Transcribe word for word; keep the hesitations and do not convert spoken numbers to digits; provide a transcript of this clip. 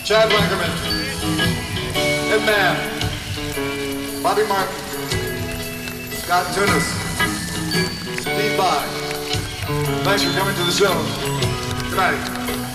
Chad Wangerman, Ed Mann, Bobby Martin, Scott Tunis, Steve Vai. Thanks for coming to the show tonight.